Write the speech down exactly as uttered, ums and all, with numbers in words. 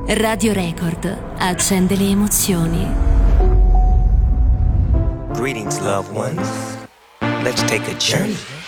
Radio Record accende le emozioni. Greetings, loved ones. Let's take a journey